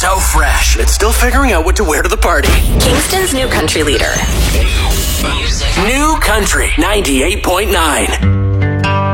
So fresh, it's still figuring out what to wear to the party. Kingston's new country leader. New Country 98.9.